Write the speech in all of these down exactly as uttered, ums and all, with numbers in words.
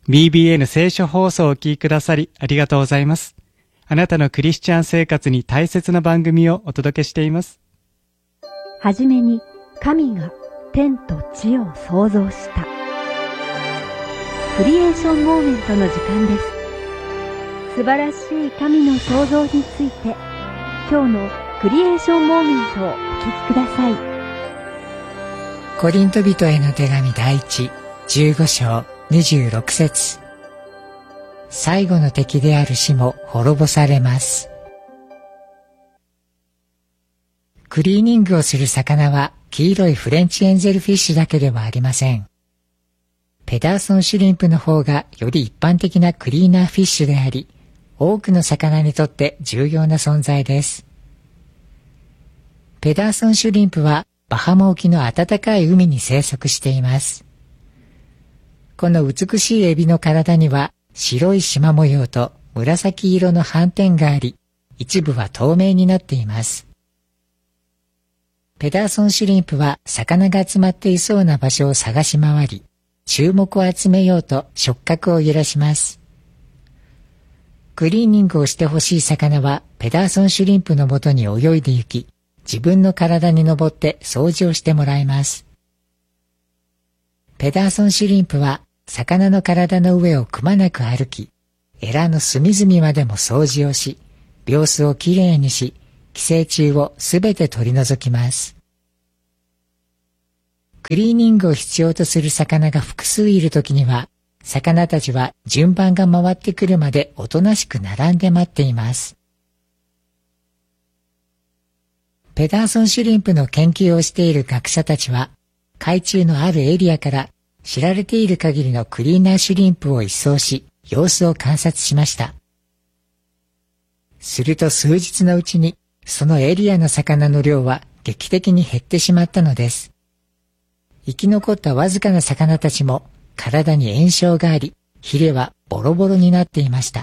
ビービーエヌ 聖書放送をお聞きくださりありがとうございます。あなたのクリスチャン生活に大切な番組をお届けしています。 はじめに神が天と地を創造した。クリエーションモーメントの時間です。素晴らしい神の創造について、今日のクリエーションモーメントをお聞きください。 コリント人への手紙第一じゅうご章にじゅうろく節。最後の敵である死も滅ぼされます。クリーニングをする魚は黄色いフレンチエンゼルフィッシュだけではありません。ペダーソンシュリンプの方がより一般的なクリーナーフィッシュであり、多くの魚にとって重要な存在です。ペダーソンシュリンプはバハマ沖の暖かい海に生息しています。この美しいエビの体には白い縞模様と紫色の斑点があり、一部は透明になっています。ペダーソンシュリンプは魚が集まっていそうな場所を探し回り、注目を集めようと触覚を揺らします。クリーニングをしてほしい魚はペダーソンシュリンプのもとに泳いで行き、自分の体に登って掃除をしてもらいます。ペダーソンシュリンプは魚の体の上をくまなく歩き、エラの隅々までも掃除をし、病巣をきれいにし、寄生虫をすべて取り除きます。クリーニングを必要とする魚が複数いるときには、魚たちは順番が回ってくるまでおとなしく並んで待っています。ペダーソンシュリンプの研究をしている学者たちは、海中のあるエリアから知られている限りのクリーナーシュリンプを一掃し、様子を観察しました。すると数日のうちに、そのエリアの魚の量は劇的に減ってしまったのです。生き残ったわずかな魚たちも体に炎症があり、ヒレはボロボロになっていました。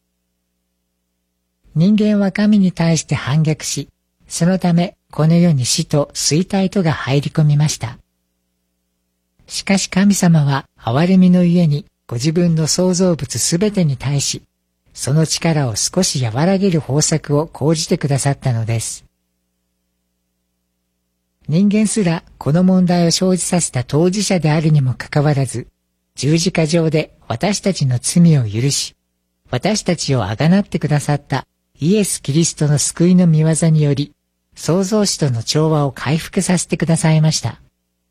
人間は神に対して反逆し、そのためこの世に死と衰退とが入り込みました。しかし神様は憐れみのゆえにご自分の創造物すべてに対し、その力を少し和らげる方策を講じてくださったのです。人間すらこの問題を生じさせた当事者であるにもかかわらず、十字架上で私たちの罪を許し、私たちをあがなってくださったイエス・キリストの救いの御業により、創造主との調和を回復させてくださいました。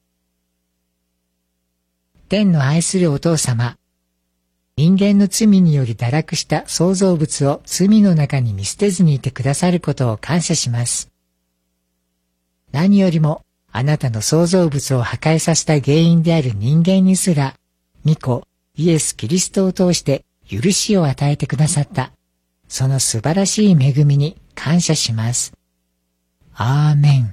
天の愛するお父様、人間の罪により堕落した創造物を罪の中に見捨てずにいてくださることを感謝します。何よりもあなたの創造物を破壊させた原因である人間にすら、御子イエス・キリストを通して許しを与えてくださった、その素晴らしい恵みに感謝します。アーメン。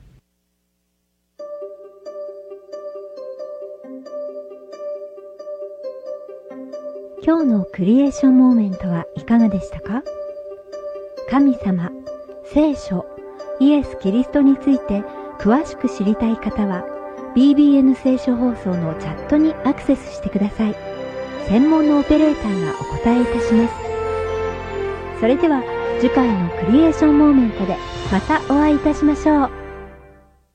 今日のクリエーションモーメントはいかがでしたか？神様、聖書、イエス・キリストについて詳しく知りたい方は ビービーエヌ 聖書放送のチャットにアクセスしてください。専門のオペレーターがお答えいたします。それでは次回のクリエーションモーメントでまたお会いいたしましょう。